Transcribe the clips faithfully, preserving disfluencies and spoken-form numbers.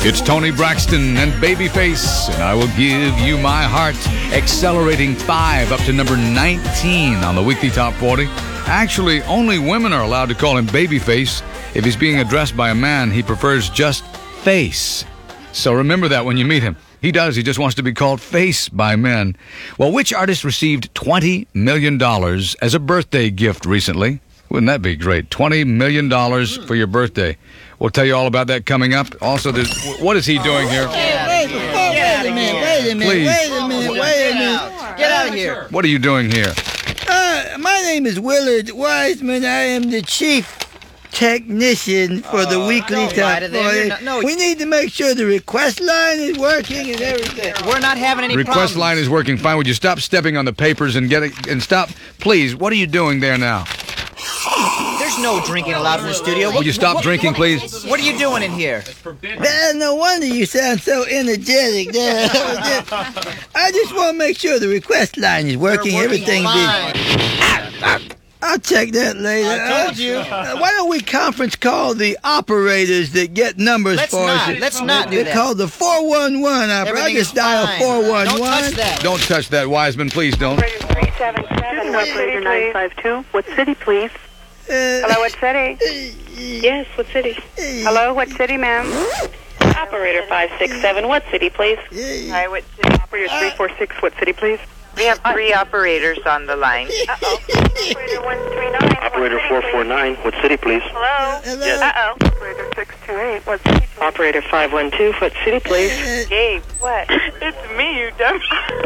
It's Tony Braxton and Babyface, and I will give you my heart, accelerating five up to number nineteen on the weekly top forty. Actually, only women are allowed to call him Babyface. If he's being addressed by a man, he prefers just Face. So remember that when you meet him. He does. He just wants to be called Face by men. Well, which artist received twenty million dollars as a birthday gift recently? Wouldn't that be great? twenty million dollars for your birthday. We'll tell you all about that coming up. Also, there's, what is he doing here? Hey, wait, wait a minute, wait a minute, Please. wait a minute, wait a minute. Get out of here. What are you doing here? Uh, my name is Willard Wiseman. I am the chief technician for the Oh, weekly don't lie top to them. forty. You're not- no. We need to make sure the request line is working and everything. We're not having any Request problems. line is working fine. Would you stop stepping on the papers and get it, and stop, please? What are you doing there now? There's no drinking allowed in the studio. Will you stop drinking, please? What are you doing in here? Well, no wonder you sound so energetic there. I just want to make sure the request line is working. We're working Everything's fine. in. I'll check that later. I told you. Uh, why don't we conference call the operators that get numbers Let's for not. us? Let's not do They're that. called the four one one operator. I Everything just is dial fine. four one Don't touch one. that. Don't touch that, Wiseman. Please don't. three seven seven, what city, nine five two. What city, please? Uh, Hello, what city? Yes, what city? Hello, what city, ma'am? Operator five six seven, what city, please? Hi, what city? Operator three four six, what city, please? We have three operators on the line. Uh-oh. Operator one three nine, Operator four four nine, what city, please? Hello? Hello? Yes. Uh-oh. Operator six two eight, what city, please? Operator five one two, what city, please? Uh, Gabe, what? It's me, you dumb.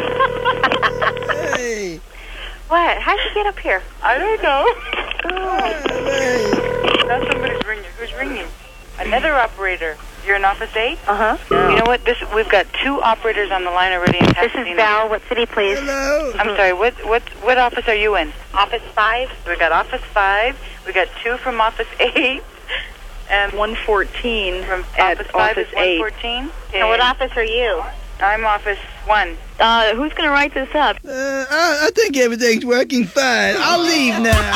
hey. What? How'd you get up here? I don't know. Hey. Now somebody's ringing. Who's ringing? Another operator. You're in office eight? Uh-huh. You know what? This we've got two operators on the line already in Pasadena. This is Val. What city, please? Hello? I'm sorry. What what what office are you in? Office five. We got office five. We got two from office eight, and one fourteen from office five is one fourteen. And what office are you? I'm office one. Uh, who's going to write this up? Uh, I, I think everything's working fine. I'll leave now.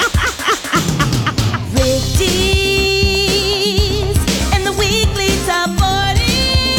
Rick D's and the weekly top forty.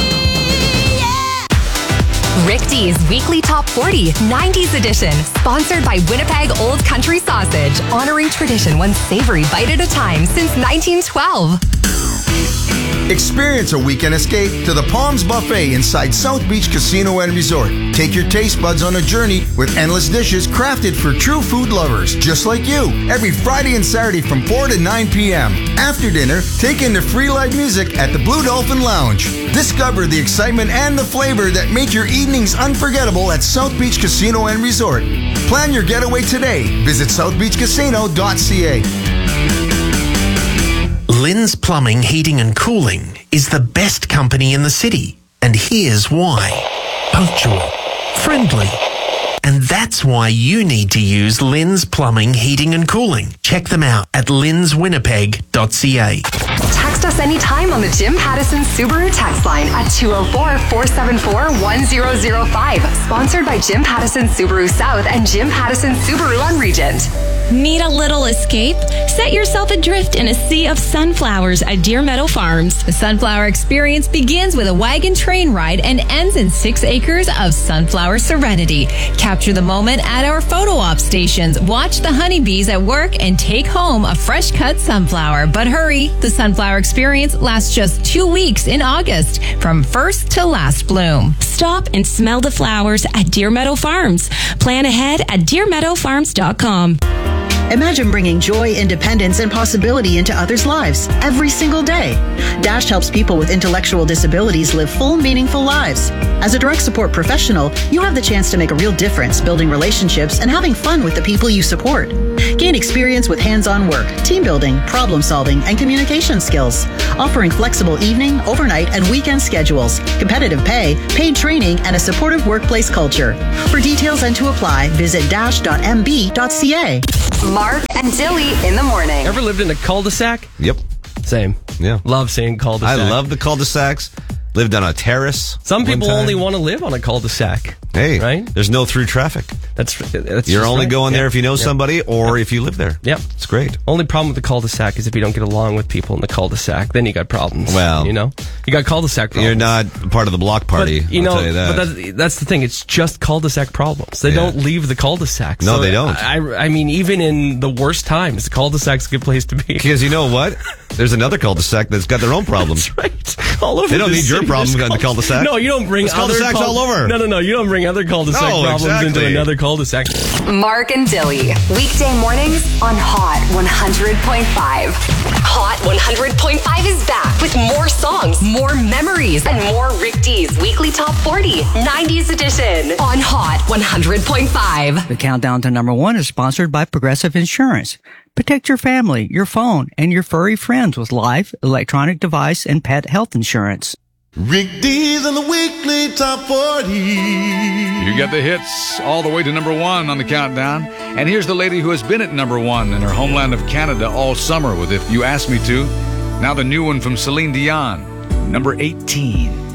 Yeah! Rick D's Weekly Top forty, nineties edition, sponsored by Winnipeg Old Country Sausage, honoring tradition one savory bite at a time since nineteen twelve. Experience a weekend escape to the Palms Buffet inside South Beach Casino and Resort. Take your taste buds on a journey with endless dishes crafted for true food lovers just like you. Every Friday and Saturday from four to nine p.m. After dinner, take in the free live music at the Blue Dolphin Lounge. Discover the excitement and the flavor that make your evenings unforgettable at South Beach Casino and Resort. Plan your getaway today. Visit south beach casino dot c a. Lynn's Plumbing, Heating and Cooling is the best company in the city. And here's why. Punctual, friendly. And that's why you need to use Lynn's Plumbing, Heating and Cooling. Check them out at lyns winnipeg dot c a. Text us anytime on the Jim Pattison Subaru text line at two oh four, four seven four, one oh oh five. Sponsored by Jim Pattison Subaru South and Jim Pattison Subaru on Regent. Need a little escape? Set yourself adrift in a sea of sunflowers at Deer Meadow Farms. The sunflower experience begins with a wagon train ride and ends in six acres of sunflower serenity. Capture the moment at our photo op stations. Watch the honeybees at work and take home a fresh cut sunflower. But hurry, the sunflower experience lasts just two weeks in August, from first to last bloom. Stop and smell the flowers at Deer Meadow Farms. Plan ahead at deer meadow farms dot com. Imagine bringing joy, independence, and possibility into others' lives every single day. Dash helps people with intellectual disabilities live full, meaningful lives. As a direct support professional, you have the chance to make a real difference building relationships and having fun with the people you support. Gain experience with hands-on work, team building, problem solving, and communication skills. Offering flexible evening, overnight, and weekend schedules, competitive pay, paid training, and a supportive workplace culture. For details and to apply, visit dash dot m b dot c a. Mark and Dilly in the morning. Ever lived in a cul-de-sac? Yep. Same. Yeah. Love seeing cul-de-sac. I love the cul-de-sacs. Lived on a terrace. Some people one time. only want to live on a cul-de-sac. Hey, right? There's no through traffic. That's that's You're just only right. going Yeah. there if you know Yep. somebody or Yep. if you live there. Yep. It's great. Only problem with the cul-de-sac is if you don't get along with people in the cul-de-sac, then you got problems. Well, you know, you got cul-de-sac problems. You're not part of the block party, But, you I'll know, tell you that. but that's, that's the thing. It's just cul-de-sac problems. They Yeah. don't leave the cul-de-sac. No, So they don't. I, I mean, even in the worst times, the cul-de-sac's a good place to be. Because you know what? There's another cul-de-sac that's got their own problems. That's right. All over They don't the need your city, problem there's on the cul-de-sac. No, you don't bring There's other cul-de-sacs cul- all over. No, no, no. You don't bring other cul-de-sac No, problems into exactly. another cul-de-sac. Mark and Dilly. Weekday mornings on Hot one hundred point five. Hot one hundred point five is back with more songs, more memories, and more Rick D's Weekly Top forty nineties edition on Hot one hundred point five. The countdown to number one is sponsored by Progressive Insurance. Protect your family, your phone, and your furry friends with life, electronic device, and pet health insurance. Rick D's in the Weekly Top forty. You get the hits all the way to number one on the countdown. And here's the lady who has been at number one in her homeland of Canada all summer with If You Ask Me To. Now the new one from Celine Dion, number eighteen.